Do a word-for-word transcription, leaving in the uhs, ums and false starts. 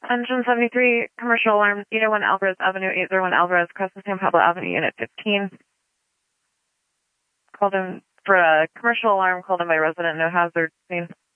Engine seventy-three, commercial alarm, eight oh one Alvarez Avenue, eight oh one Alvarez, across the San Pablo Avenue, unit fifteen. Called in for a commercial alarm, called in by resident, no hazard scene.